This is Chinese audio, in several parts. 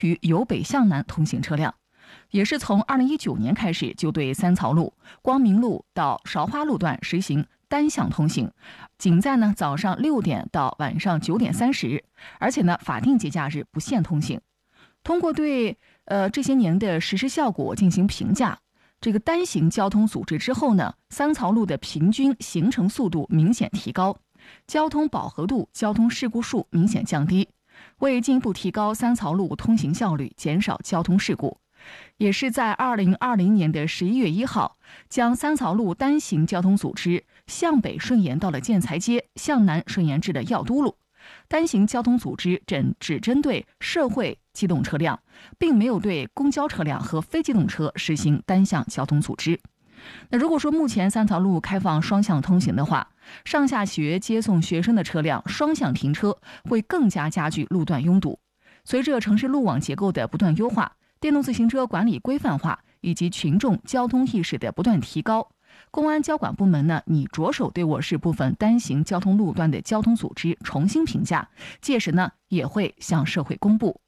于由北向南通行车辆。也是从2019年开始，就对三曹路、光明路到韶花路段实行单向通行，仅在早上6点到晚上9点30，而且法定节假日不限通行。通过对这些年的实施效果进行评价，这个单行交通组织之后三曹路的平均行程速度明显提高，交通饱和度、交通事故数明显降低，为进一步提高三曹路通行效率，减少交通事故，也是在2020年的11月1号，将三曹路单行交通组织向北顺延到了建材街，向南顺延至了药都路。单行交通组织只针对社会机动车辆，并没有对公交车辆和非机动车实行单向交通组织。如果说目前三曹路开放双向通行的话，上下学接送学生的车辆双向停车会更加加剧路段拥堵。随着城市路网结构的不断优化，电动自行车管理规范化以及群众交通意识的不断提高，公安交管部门拟着手对我市部分单行交通路段的交通组织重新评价，届时也会向社会公布。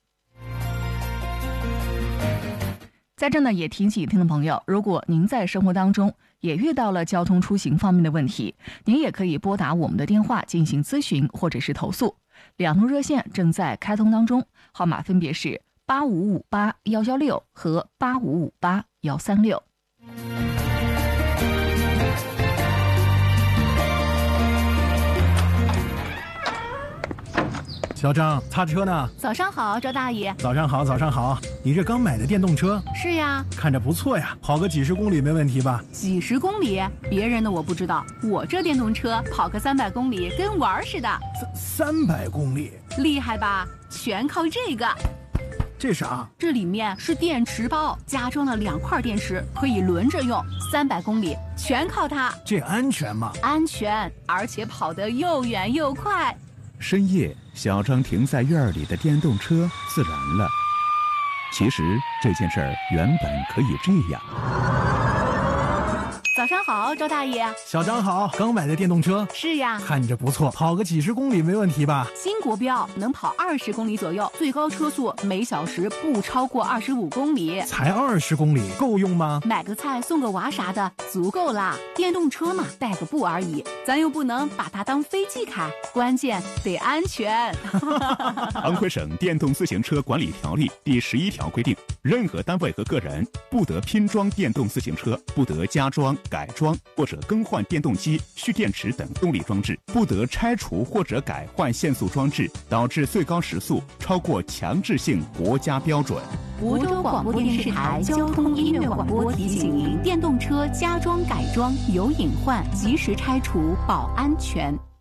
在这也提醒听众朋友，如果您在生活当中也遇到了交通出行方面的问题，您也可以拨打我们的电话进行咨询或者是投诉。两路热线正在开通当中，号码分别是8558-116和8558-136。 小张，擦车呢？ 早上好，赵大爷。 早上好，早上好。你这刚买的电动车？ 是呀。 看着不错呀，跑个几十公里没问题吧？ 几十公里？别人的我不知道，我这电动车跑个300公里跟玩似的。 300公里？ 厉害吧？全靠这个。 这啥？ 这里面是电池包，加装了2块电池，可以轮着用，300公里全靠它。 这安全吗？ 安全，而且跑得又远又快。 深夜，小张停在院里的电动车自燃了。其实这件事儿原本可以这样。 早上好，赵大爷。 小张好，刚买的电动车？ 是呀。 看着不错，跑个几十公里没问题吧？ 新国标，能跑20公里左右，最高车速每小时不超过25公里。 才20公里，够用吗？ 买个菜送个娃啥的，足够啦。电动车嘛，带个步而已，咱又不能把它当飞机开，关键得安全。 安徽省电动自行车管理条例第11条规定，任何单位和个人不得拼装电动自行车，不得加装、改装或者更换电动机、蓄电池等动力装置，不得拆除或者改换限速装置，导致最高时速超过强制性国家标准。 梧州广播电视台交通音乐广播提醒您：电动车加装改装有隐患，及时拆除保安全。